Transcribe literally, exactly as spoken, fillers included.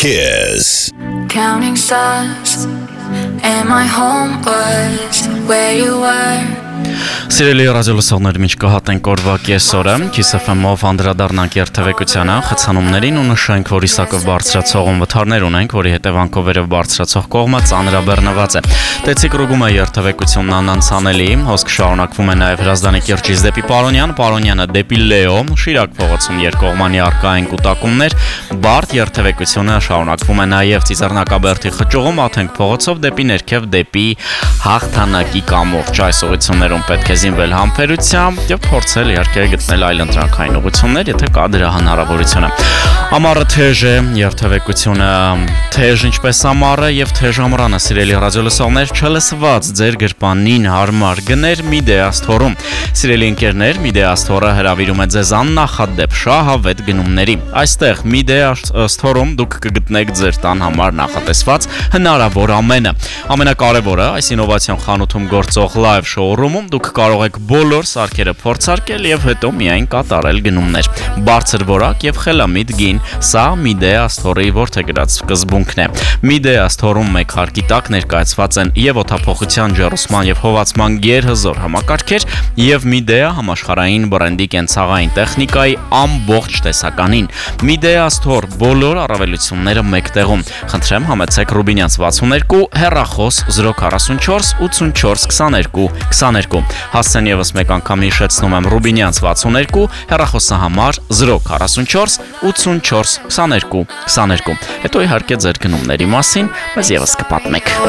Kiss. Counting stars, and my home was where you were. Սիրելի ռադիոլսողներ, մինչ կհատենք օրվա կեսօրը, Kiss F M-ով անդրադառնանք երթևեկությանը, խցանումներին ու նշենք, որ Իսակով բարձրացող վթարներ ունենք, որի հետևանքով վերև բարձրացող կողմը ծանրաբեռնված է։ Տեցիկ ռուգում է երթևեկությունն անանցանելի, հոսք շարունակվում է նաև Հրազդանի կիրճից դեպի Պարոնյան, Պարոնյանը դեպի Լեո, Շիրակ փողոցում երկկողմանի առկա են կուտակումներ, բարդ երթևեկությունը շարունակվում է նաև Ծիծեռնակաբերդի խճուղում, Աթենք փողոցով դեպի ներքև դեպի Հաղթանակի կամուրջ։ Այս ուղղություններում պետք է զինվել համբերությամբ եւ փորձել իհարկե գտնել այլ ընտրանքային ուղղություններ, եթե կա դրա հնարավորությունը։ Ամառը թեժ է, երթևեկությունը թեժ ինչպես ամառը եւ թեժ ամռանը, սիրելի ռադիոլսողներ, չլսված ձեր գրպանին հարմար գներ Միդեասթորում։ Սիրելի ընկերներ, Միդեասթորը հրավիրում է ձեզ աննախադեպ շահավետ գնումների։ Այստեղ Միդեասթորում դուք կգտնեք ձեր տան համար նախատեսված հնարավոր ամենը։ Ամենակարևորը, այս ինովացիոն խանութում գործող live showroom-ում դուք կարող եք բոլոր սարքերը փորձարկել եւ հետո միայն կատարել գնումներ։ Բարձր որակ եւ խելամիտ գին, սա Միդեասթորի ворթեգրած սկզբունքն է։ Միդեասթորում մեկ հարկի տակ ներկայացված են եւ օդափոխության ջեռուսման եւ հովացման գերհզոր համակարգեր եւ Միդեա համաշխարհային բրենդի կենցաղային տեխնիկայի ամբողջ տեսականին։ Միդեասթոր բոլոր առավելությունները մեկ տեղում։ Խնդրեմ համեցեք Ռուբինյանց վաթսուններկու, հեռախոս զրո քառասունչորս ութսունչորս քսաներկու քսաներկու։ Հասցեն եւս մեկ անգամ հիշեցնում եմ Ռուբինյանց վաթսուններկու, հեռախոսահամար զրո քառասունչորս ութսունչորս քսաներկու քսաներկու։ Հետո իհարկե ձեր գնումների մասին մեզ եւս կպատմեք։